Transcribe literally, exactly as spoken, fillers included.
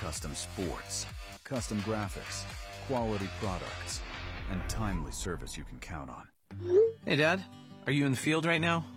custom sports, custom graphics, quality products, and timely service you can count on. Hey, Dad. Are you in the field right now?